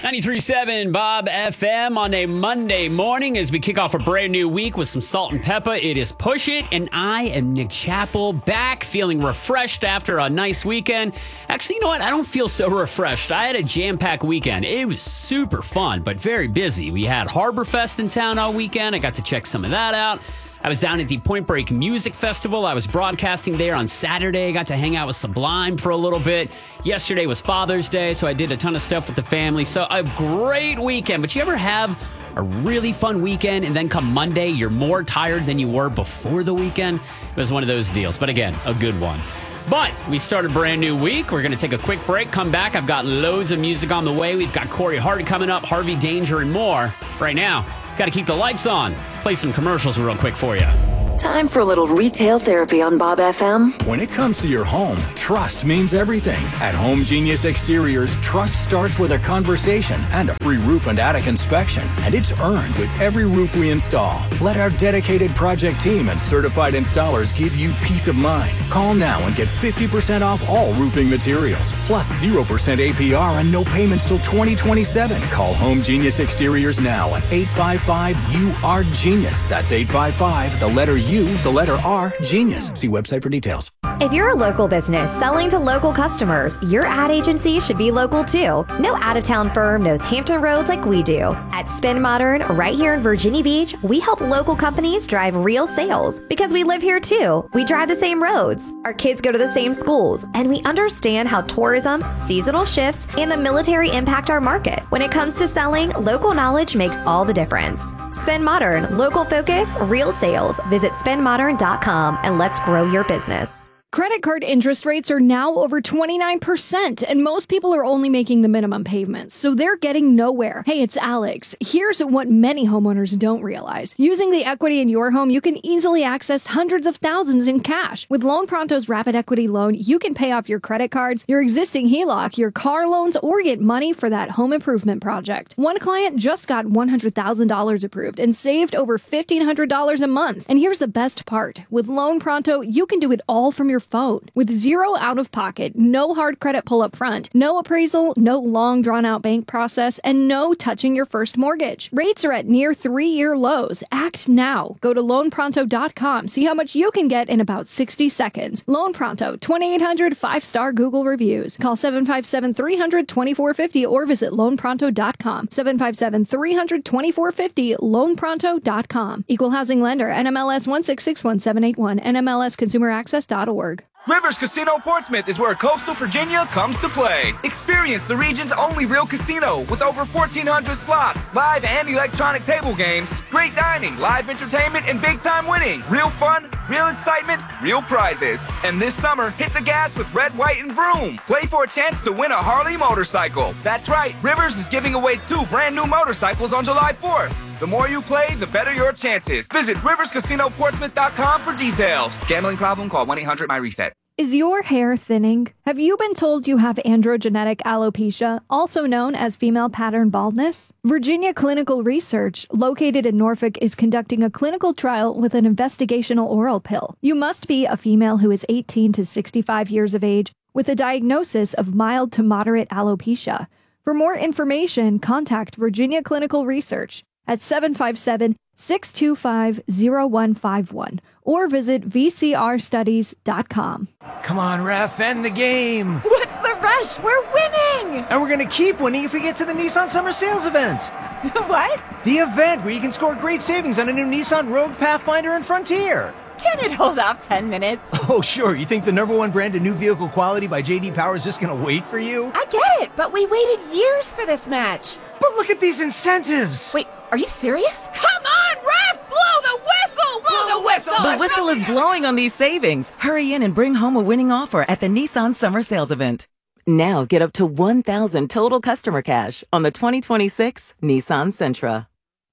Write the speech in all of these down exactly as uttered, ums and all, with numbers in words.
ninety-three point seven Bob F M on a Monday morning as we kick off a brand new week with some salt and pepper. It is Push It, and I am Nick Chappell, back feeling refreshed after a nice weekend. Actually, you know what? I don't feel so refreshed. I had a jam-packed weekend. It was super fun, but very busy. We had Harbor Fest in town all weekend. I got to check some of that out. I was down at the Point Break Music Festival. I was broadcasting there on Saturday. I got to hang out with Sublime for a little bit. Yesterday was Father's Day, so I did a ton of stuff with the family. So a great weekend. But you ever have a really fun weekend and then come Monday, you're more tired than you were before the weekend? It was one of those deals. But again, a good one. But we start a brand new week. We're going to take a quick break, come back. I've got loads of music on the way. We've got Corey Hart coming up, Harvey Danger, and more. Right now, got to keep the lights on. Play some commercials real quick for you. Time for a little retail therapy on Bob F M. When it comes to your home, trust means everything. At Home Genius Exteriors, trust starts with a conversation and a free roof and attic inspection, and it's earned with every roof we install. Let our dedicated project team and certified installers give you peace of mind. Call now and get fifty percent off all roofing materials, plus zero percent A P R and no payments till twenty twenty-seven. Call Home Genius Exteriors now at eight five five U R Genius. That's eight five five, the letter U, the letter R, Genius. See website for details. If you're a local business selling to local customers, your ad agency should be local too. No out-of-town firm knows Hampton Roads like we do. At Spin Modern, right here in Virginia Beach, we help local companies drive real sales because we live here too. We drive the same roads, our kids go to the same schools, and we understand how tourism, seasonal shifts, and the military impact our market. When it comes to selling, local knowledge makes all the difference. Spin Modern, local focus, real sales. Visit spin modern dot com and let's grow your business. Credit card interest rates are now over twenty-nine percent, and most people are only making the minimum payments, so they're getting nowhere. Hey, it's Alex. Here's what many homeowners don't realize. Using the equity in your home, you can easily access hundreds of thousands in cash. With Loan Pronto's Rapid Equity Loan, you can pay off your credit cards, your existing H E L O C, your car loans, or get money for that home improvement project. One client just got one hundred thousand dollars approved and saved over fifteen hundred dollars a month. And here's the best part. With Loan Pronto, you can do it all from your phone with zero out of pocket, no hard credit pull up front, no appraisal, no long drawn out bank process, and no touching your first mortgage. Rates are at near three year lows. Act now. Go to loan pronto dot com. See how much you can get in about sixty seconds. Loan Pronto, twenty-eight hundred five star Google reviews. Call seven five seven, three hundred, twenty-four fifty or visit loan pronto dot com. seven five seven, three hundred, twenty-four fifty, loan pronto dot com. Equal housing lender, N M L S one six six one seven eight one, N M L S consumer access dot org. Rivers Casino Portsmouth is where coastal Virginia comes to play. Experience the region's only real casino with over fourteen hundred slots, live and electronic table games, great dining, live entertainment, and big-time winning. Real fun, real excitement, real prizes. And this summer, hit the gas with Red, White, and Vroom. Play for a chance to win a Harley motorcycle. That's right, Rivers is giving away two brand new motorcycles on July fourth. The more you play, the better your chances. Visit rivers casino portsmouth dot com for details. Gambling problem? Call one eight hundred my reset. Is your hair thinning? Have you been told you have androgenetic alopecia, also known as female pattern baldness? Virginia Clinical Research, located in Norfolk, is conducting a clinical trial with an investigational oral pill. You must be a female who is eighteen to sixty-five years of age with a diagnosis of mild to moderate alopecia. For more information, contact Virginia Clinical Research at seven five seven, six two five, zero one five one or visit v c r studies dot com. Come on, ref, end the game. What's the rush? We're winning. And we're going to keep winning if we get to the Nissan Summer Sales event. What? The event where you can score great savings on a new Nissan Rogue, Pathfinder, and Frontier. Can it hold off ten minutes? Oh, sure. You think the number one brand of new vehicle quality by J D Power is just going to wait for you? I get it, but we waited years for this match. But look at these incentives. Wait, are you serious? Come on, ref! Blow the whistle! Blow, Blow the whistle! The whistle is blowing on these savings. Hurry in and bring home a winning offer at the Nissan Summer Sales event. Now get up to one thousand total customer cash on the twenty twenty-six Nissan Sentra.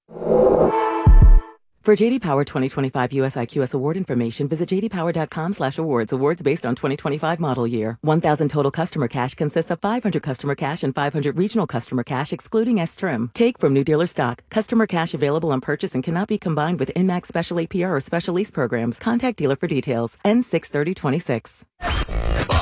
For J D Power twenty twenty-five U S I Q S award information, visit j d power dot com slash awards. Awards based on twenty twenty-five model year. one thousand total customer cash consists of five hundred customer cash and five hundred regional customer cash, excluding S-Trim. Take from new dealer stock. Customer cash available on purchase and cannot be combined with N MAX special A P R or special lease programs. Contact dealer for details. N six thirty twenty-six.